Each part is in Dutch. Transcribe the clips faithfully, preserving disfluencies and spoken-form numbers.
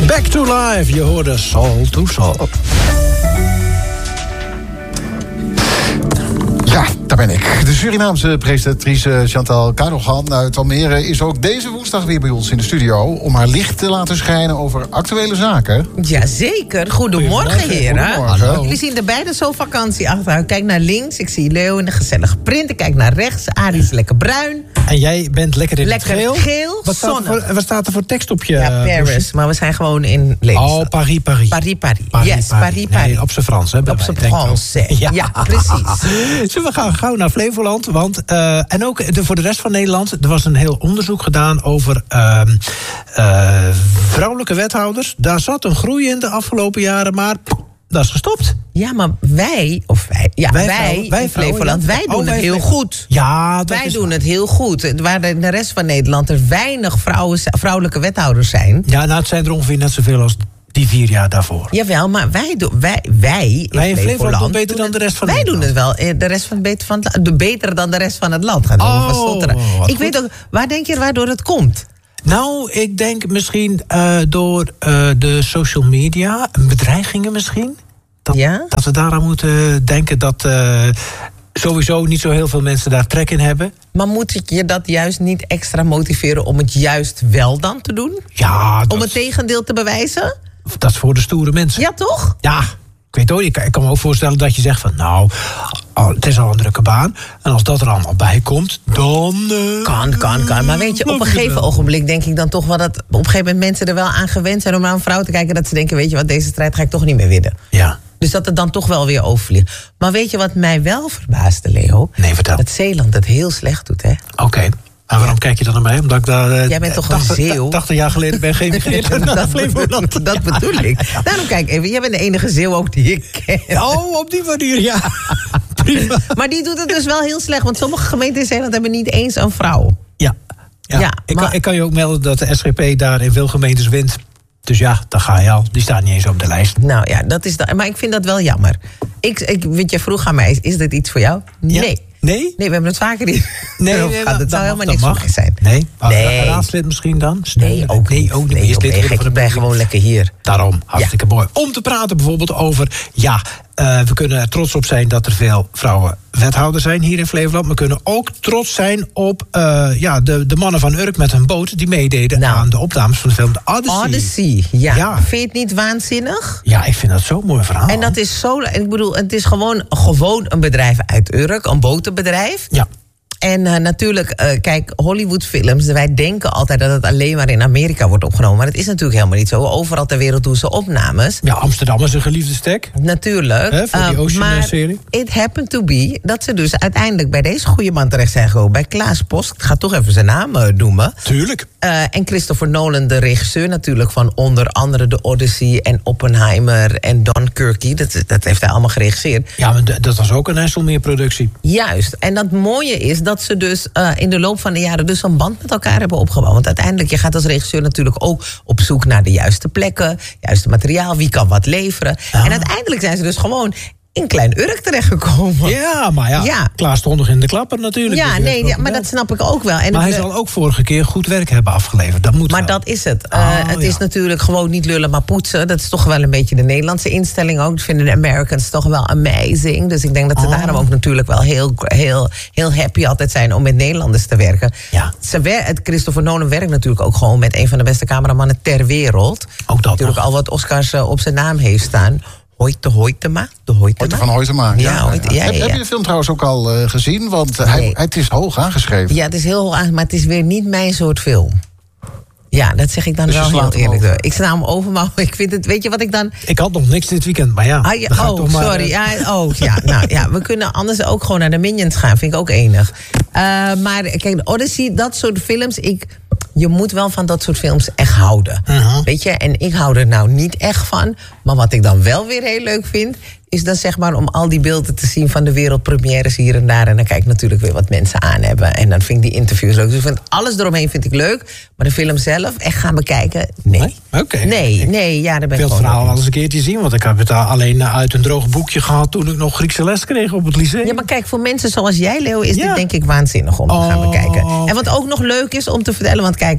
Back to Life, je hoorde Soul to Soul. Ja, daar ben ik. De Surinaamse presentatrice Chantal Cardogan uit Almere is ook deze woensdag weer bij ons in de studio om haar licht te laten schijnen over actuele zaken. Jazeker. Goedemorgen, heren. Goedemorgen. Hallo. Jullie zien er beide zo vakantie achteruit. Kijk naar links, ik zie Leo in een gezellige print. Ik kijk naar rechts, Arie is lekker bruin. En jij bent lekker in Lekker het geel. geel, wat staat, er zonnig. voor, wat staat er voor tekst op je? Ja, Paris. Blouseje? Maar we zijn gewoon in Lelystad. Oh, Paris, Paris. Paris, Paris. Paris, Yes, Paris, Paris. Nee, op zijn Frans, hè? bij Op mij, zijn denk ik ook. Frans. Ja. ja, precies. Zullen we gaan gauw naar Flevoland? Want, uh, en ook de, voor de rest van Nederland. Er was een heel onderzoek gedaan over uh, uh, vrouwelijke wethouders. Daar zat een groei in de afgelopen jaren, maar dat is gestopt. Ja, maar wij, of wij, ja, Wij wij, vrouwen, wij in vrouwen, Flevoland, ja. wij doen Oh, wij het heel Flevoland. goed. Ja, dat Wij is doen waar. het heel goed. Waar in de rest van Nederland er weinig vrouwen, vrouwelijke wethouders zijn. Ja, nou, het zijn er ongeveer net zoveel als die vier jaar daarvoor. Jawel, maar wij, doen, wij, wij in Wij in Flevoland doen beter doen dan het- de rest van wij Nederland. doen het wel. eh, De rest van het beter, van het, de beter dan de rest van het land. Gaat er Oh, over stotteren. wat Ik goed. weet ook, waar denk je waardoor het komt? Nou, ik denk misschien uh, door uh, de social media, bedreigingen misschien. Dat, Ja? dat we daaraan moeten denken dat uh, sowieso niet zo heel veel mensen daar trek in hebben. Maar moet ik je dat juist niet extra motiveren om het juist wel dan te doen? Ja, dat, Om het tegendeel te bewijzen? dat is voor de stoere mensen. Ja, toch? Ja, ik weet ook, ik, ik kan me ook voorstellen dat je zegt van nou, oh, het is al een drukke baan. En als dat er allemaal bij komt, dan... Uh, Kan, kan, kan. Maar weet je, op een gegeven ogenblik denk ik dan toch wel dat op een gegeven moment mensen er wel aan gewend zijn om naar een vrouw te kijken. Dat ze denken, weet je wat, deze strijd ga ik toch niet meer winnen. Ja, Dus dat het dan toch wel weer overvliegt. Maar weet je wat mij wel verbaasde, Leo? nee, vertel. Dat Zeeland het heel slecht doet, hè? Oké. En waarom kijk je dan naar mij? Omdat ik daar... Uh, Jij bent toch een tachtig Zeeuw? tachtig jaar geleden ben geëmigreerd naar dat, Flevoland. bedoel, dat bedoel ik. Daarom kijk even, jij bent de enige Zeeuw ook die ik ken. Oh, op die manier, ja. Prima. Maar die doet het dus wel heel slecht. Want sommige gemeenten in Zeeland hebben niet eens een vrouw. Ja, ja. Ja, ik, maar- kan, ik kan je ook melden dat de S G P daar in veel gemeentes wint. Dus ja, daar ga je al. Die staat niet eens op de lijst. Nou ja, dat is da- maar ik vind dat wel jammer. Ik, ik, weet je, vroeg aan mij, is, is dit iets voor jou? Ja. Nee. Nee? Nee, we hebben het vaker niet. Nee, erover nee, gehad. Het dat zou mag, helemaal dat niks voor mag. mij zijn. Nee? Nee. Raadslid misschien dan? Nee, ook nee, niet. ook niet. Nee, Eerst joh, lid ben je worden gek, van ik de ben politiek. gewoon lekker hier. Daarom, hartstikke mooi. Om te praten bijvoorbeeld over... ja, uh, we kunnen er trots op zijn dat er veel vrouwen wethouder zijn hier in Flevoland. We kunnen ook trots zijn op uh, ja, de, de mannen van Urk met hun boot... die meededen Nou. aan de opnames van de film The Odyssey. Odyssey, ja. Ja. Vind je het niet waanzinnig? Ja, ik vind dat zo'n mooi verhaal. En dat is zo... Ik bedoel, het is gewoon, gewoon een bedrijf uit Urk, een botenbedrijf. Ja. En uh, natuurlijk, uh, kijk, Hollywoodfilms, wij denken altijd dat het alleen maar in Amerika wordt opgenomen. Maar dat is natuurlijk helemaal niet zo. Overal ter wereld doen ze opnames. Ja, Amsterdam is een geliefde stek. Natuurlijk. Hè, voor die Uh, Ocean-serie. maar it happened to be dat ze dus uiteindelijk bij deze goede man terecht zijn gekomen. Bij Klaas Post, ik ga toch even zijn naam uh, noemen. Tuurlijk. Uh, en Christopher Nolan, de regisseur natuurlijk van onder andere The Odyssey en Oppenheimer en Dunkirk. Dat, dat heeft hij allemaal geregisseerd. Ja, maar d- dat was ook een IJsselmeer-productie. Juist. En dat mooie is dat ze dus uh, in de loop van de jaren dus een band met elkaar hebben opgebouwd. Want uiteindelijk, je gaat als regisseur natuurlijk ook op zoek naar de juiste plekken, juiste materiaal, wie kan wat leveren. Ah. En uiteindelijk zijn ze dus gewoon in Klein Urk terechtgekomen. Ja, maar ja, Ja. Klaas stond nog in de klapper natuurlijk. Ja, Dus die nee, heeft ja, nog maar dat gebeld. snap ik ook wel. En Maar hij het- zal ook vorige keer goed werk hebben afgeleverd. Dat moet Maar wel. dat is het. Uh, Oh, het ja. is natuurlijk gewoon niet lullen, maar poetsen. Dat is toch wel een beetje de Nederlandse instelling ook. Dat vinden de Americans toch wel amazing. Dus ik denk dat ze Oh. daarom ook natuurlijk wel heel, heel, heel happy altijd zijn om met Nederlanders te werken. Ja. Ze wer- het Christopher Nolan werkt natuurlijk ook gewoon met een van de beste cameramannen ter wereld. Ook dat natuurlijk nog. al wat Oscars uh, op zijn naam heeft staan. Hoyte Hoytema. De Hoytema. Hoyte van Hoytema. Ja, Hoyte- ja, Heb, ja, heb ja. je de film trouwens ook al uh, gezien? Want uh, hij, Nee. het is hoog aangeschreven. Ja, het is heel hoog aan, maar het is weer niet mijn soort film. Ja, dat zeg ik dan Dus je wel heel slaat hem eerlijk. over. Ik sla hem over, maar ik vind het... Weet je wat ik dan... Ik had nog niks dit weekend, maar ja. Ah, ja, dan ga ik oh, toch maar, sorry. eh, Ja, oh, ja, nou, ja, we kunnen anders ook gewoon naar de Minions gaan. Vind ik ook enig. Uh, maar kijk, de Odyssey, dat soort films... Ik, je moet wel van dat soort films echt houden. Uh-huh. Weet je, en ik hou er nou niet echt van. Maar wat ik dan wel weer heel leuk vind... is dan zeg maar om al die beelden te zien van de wereldpremières hier en daar. En dan kijk ik natuurlijk weer wat mensen aan hebben. En dan vind ik die interviews leuk. Dus ik vind alles eromheen vind ik leuk. Maar de film zelf, echt gaan bekijken, nee. Nee? Oké. Nee, nee, ja, daar ben Ik ik wil het gewoon... verhaal wel eens een keertje zien, want ik heb het daar alleen uit een droog boekje gehad toen ik nog Griekse les kreeg op het lyceum. Ja, maar kijk, voor mensen zoals jij, Leo, is Ja. dit denk ik waanzinnig om te gaan Oh. bekijken. En wat ook nog leuk is om te vertellen, want kijk,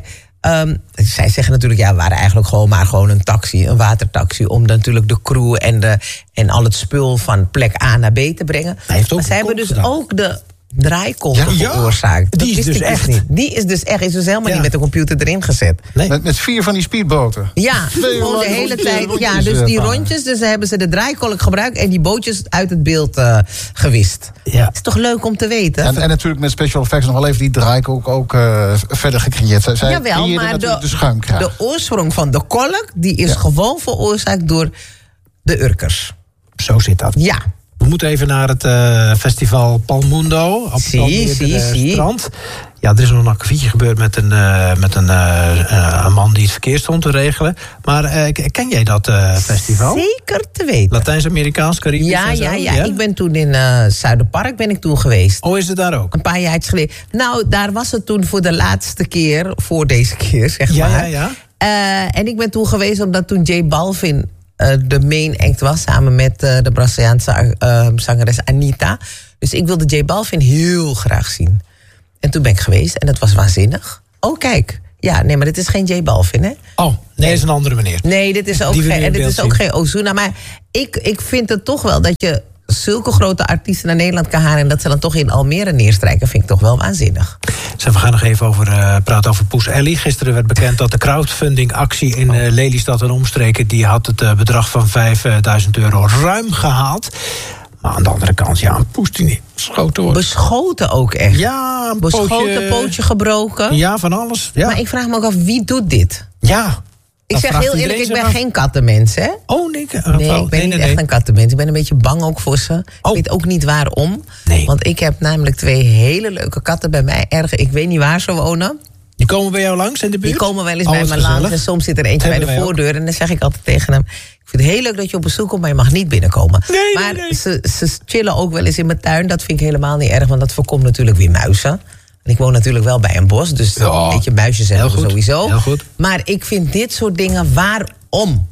Um, zij zeggen natuurlijk, ja, we waren eigenlijk gewoon maar gewoon een taxi, een watertaxi, om dan natuurlijk de crew en, de, en al het spul van plek A naar B te brengen. Maar zij hebben dus gedaan. ook de draaikolk ja, veroorzaakt. Ja, die is dus echt. Niet. Die is dus echt, is dus helemaal ja. niet met de computer erin gezet. Nee. Met, met vier van die speedboten. Ja, gewoon de hele tijd. Rondjes, ja, dus die rondjes, dus hebben ze de draaikolk gebruikt en die bootjes uit het beeld uh, gewist. Ja. Het is toch leuk om te weten. En, en natuurlijk met special effects nog wel even die draaikolk ook uh, verder gecreëerd. Zij Jawel, maar de, de schuimkraag. De oorsprong van de kolk, die is ja. gewoon veroorzaakt door de Urkers. Zo zit dat. Ja. We moeten even naar het uh, festival Palmundo op het strand. Ja, er is nog een akkefietje gebeurd met een, uh, met een, uh, uh, een man die het verkeer stond te regelen. Maar uh, ken jij dat uh, festival? Zeker te weten. Latijns-Amerikaans, Caribisch ja, en zo? Ja, ja, ja. Ik ben toen in uh, Zuiderpark ben ik toen geweest. Oh, is het daar ook? Een paar jaar geleden. Nou, daar was het toen voor de laatste keer, voor deze keer, zeg ja, maar. Ja, ja. Uh, en ik ben toen geweest omdat toen J Balvin Uh, de main act was, samen met uh, de Braziliaanse uh, zangeres Anitta. Dus ik wilde J Balvin heel graag zien. En toen ben ik geweest en dat was waanzinnig. Oh, kijk. Ja, nee, maar dit is geen J Balvin, hè? Oh, nee, nee. is een andere meneer. Nee, dit is ook, geen, en dit is ook geen Ozuna. Maar ik, ik vind het toch wel dat je zulke grote artiesten naar Nederland kan halen en dat ze dan toch in Almere neerstrijken, vind ik toch wel waanzinnig. Zeg, we gaan nog even over, uh, praten over Poes Ellie. Gisteren werd bekend dat de crowdfunding-actie in uh, Lelystad en omstreken, die had het uh, bedrag van vijfduizend euro ruim gehaald. Maar aan de andere kant, ja, een poes die niet beschoten wordt. Beschoten ook echt? Ja, een beschoten, pootje, pootje gebroken? Ja, van alles. Ja. Maar ik vraag me ook af, wie doet dit? Ja. Ik zeg heel eerlijk, ik ben af. geen kattenmens, hè? Oh, nee. Uh, nee, ik ben nee, niet nee, echt nee. een kattenmens. Ik ben een beetje bang ook voor ze. Oh. Ik weet ook niet waarom. Nee. Want ik heb namelijk twee hele leuke katten bij mij. Erg, ik weet niet waar ze wonen. Die komen bij jou langs in de buurt? Die komen wel eens oh, bij me langs. En soms zit er eentje bij de voordeur. Ook. En dan zeg ik altijd tegen hem, ik vind het heel leuk dat je op bezoek komt, maar je mag niet binnenkomen. Nee, maar nee, nee. Ze, ze chillen ook wel eens in mijn tuin. Dat vind ik helemaal niet erg, want dat voorkomt natuurlijk weer muizen. En ik woon natuurlijk wel bij een bos, dus ja, een beetje muisjes hebben we sowieso. Heel goed. Maar ik vind dit soort dingen, waarom?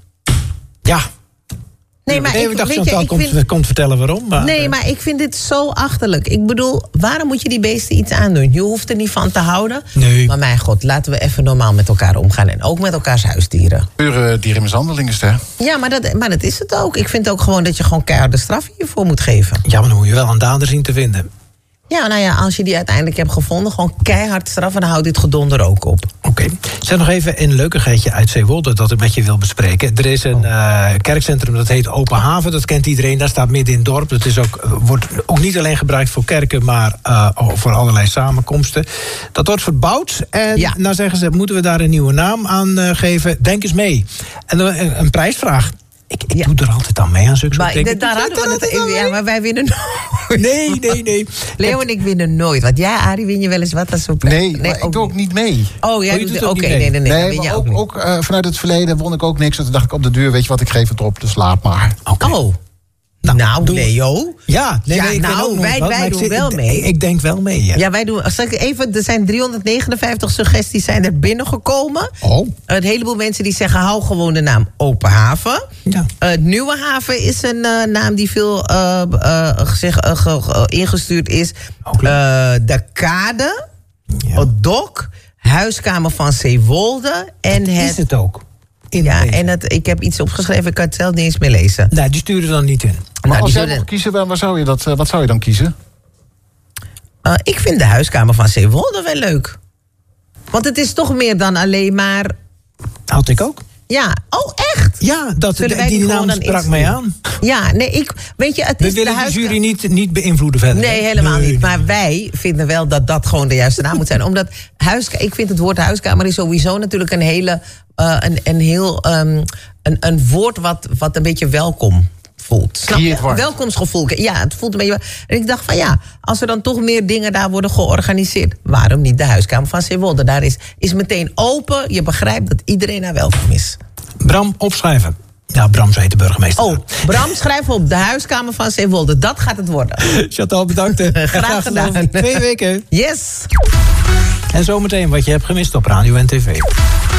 Ja. Nee, maar nee, ik, ik dacht weet dat je, ik komt, vind, komt vertellen waarom. Maar, nee, maar ik vind dit zo achterlijk. Ik bedoel, waarom moet je die beesten iets aandoen? Je hoeft er niet van te houden. Nee. Maar mijn god, laten we even normaal met elkaar omgaan. En ook met elkaars huisdieren. Pure dierenmishandeling is het, hè? Ja, maar dat, maar dat is het ook. Ik vind ook gewoon dat je gewoon keiharde straf hiervoor moet geven. Ja, maar dan moet je wel een dader zien te vinden. Ja, nou ja, als je die uiteindelijk hebt gevonden, gewoon keihard straffen, dan houdt dit gedonder ook op. Oké. Okay. Zeg nog even een leukigheidje uit Zeewolde dat ik met je wil bespreken. Er is een uh, kerkcentrum dat heet Open Haven. Dat kent iedereen. Dat staat midden in het dorp. Dat is ook, wordt ook niet alleen gebruikt voor kerken, maar uh, voor allerlei samenkomsten. Dat wordt verbouwd. En ja. nou zeggen ze, moeten we daar een nieuwe naam aan uh, geven? Denk eens mee. En dan een, een prijsvraag. Ik, ik ja. doe er altijd aan mee aan zulke soort dingen. Daar hadden we het in, ja, maar wij winnen nooit. Nee, nee, nee. Leo en ik winnen nooit. Want jij, Arie, win je wel eens wat als zo'n prijs? Nee, nee, maar ik doe ook niet mee. Oh, jij oh, doet ook Oké, okay, nee, nee, nee. Nee, maar ook, ook, ook uh, vanuit het verleden won ik ook niks. En toen dacht ik op de duur, weet je wat, ik geef het op, dus laat maar. Okay. Oh. Nou, nou Leo. Ja, nee, ja nee, ik nou, wij, wat, wij doen zit, wel mee. Ik, ik denk wel mee, ja. Ja, wij doen, zal ik even, er zijn driehonderdnegenenvijftig suggesties zijn er binnengekomen. Oh. Een heleboel mensen die zeggen, hou gewoon de naam Open Haven. Ja. Uh, Nieuwe Haven is een uh, naam die veel uh, uh, gezegd, uh, ge, uh, ingestuurd is. Uh, de Kade, ja. Het Dok, Huiskamer van Zeewolde. En dat het, is het ook. Ja, en het, ik heb iets opgeschreven, ik kan het zelf niet eens meer lezen. Nee, die sturen dan niet in. Maar nou, als jij zullen... mocht kiezen, waar zou je dat, wat zou je dan kiezen? Uh, ik vind de Huiskamer van Zeewolde wel leuk. Want het is toch meer dan alleen maar... Had ik ook. Ja, oh echt? Ja, dat, de, die, die naam sprak mij aan. Ja, nee, ik, weet je, het We is willen de, de huiska... jury niet, niet beïnvloeden verder. Nee, helemaal nee, niet. Maar nee. wij vinden wel dat dat gewoon de juiste naam moet zijn. Omdat huiska... ik vind het woord huiskamer is sowieso natuurlijk een hele... Uh, een, een heel... Um, een, een woord wat, wat een beetje welkom voelt. Snap je? Welkomstgevoel. Ja, het voelt een beetje... En ik dacht van ja, als er dan toch meer dingen daar worden georganiseerd, waarom niet de Huiskamer van Zeewolde? Daar is, is meteen open. Je begrijpt dat iedereen daar welkom is. Bram, opschrijven. Ja, Bram zei de burgemeester. Oh, Bram, schrijf op de Huiskamer van Zeewolde. Dat gaat het worden. Chantal, bedankt. Graag gedaan. Twee weken. Yes. En zometeen wat je hebt gemist op Radio en T V.